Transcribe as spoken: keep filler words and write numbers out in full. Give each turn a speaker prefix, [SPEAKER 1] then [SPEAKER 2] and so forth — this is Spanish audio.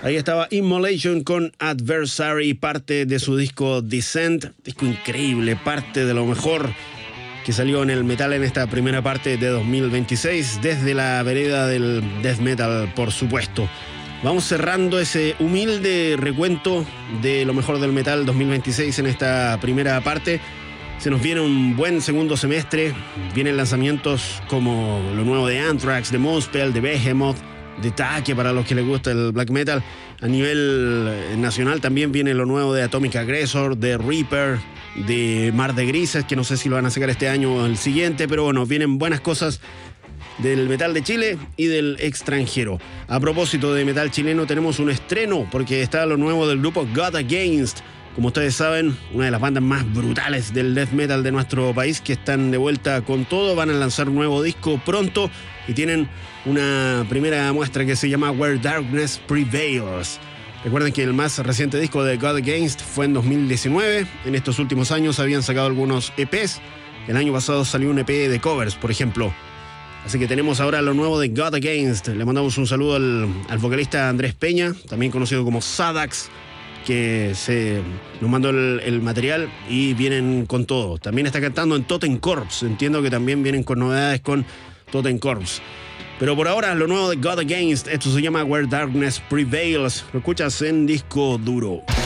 [SPEAKER 1] Ahí estaba Immolation con Adversary, parte de su disco Descent, disco increíble, parte de lo mejor que salió en el metal en esta primera parte de dos mil veintiséis, desde la vereda del death metal, por supuesto. Vamos cerrando ese humilde recuento de lo mejor del metal dos mil veintiséis en esta primera parte. Se nos viene un buen segundo semestre, vienen lanzamientos como lo nuevo de Anthrax, de Muspel, de Behemoth, de Take para los que les gusta el black metal. A nivel nacional también viene lo nuevo de Atomic Aggressor, de Reaper, de Mar de Grises, que no sé si lo van a sacar este año o el siguiente, pero bueno, vienen buenas cosas del metal de Chile y del extranjero. A propósito de metal chileno, tenemos un estreno porque está lo nuevo del grupo God Against. Como ustedes saben, una de las bandas más brutales del death metal de nuestro país, que están de vuelta con todo. Van a lanzar un nuevo disco pronto y tienen una primera muestra que se llama Where Darkness Prevails. Recuerden que el más reciente disco de God Against fue en dos mil diecinueve. En estos últimos años habían sacado algunos E Pes. El año pasado salió un E P de covers, por ejemplo. Así que tenemos ahora lo nuevo de God Against. Le mandamos un saludo al, al vocalista Andrés Peña, también conocido como Sadax, que se nos mandó el, el material y vienen con todo. También está cantando en Totem Corpse. Entiendo que también vienen con novedades con Totem Corpse. Pero por ahora, lo nuevo de God Against, esto se llama Where Darkness Prevails. Lo escuchas en Disco Duro.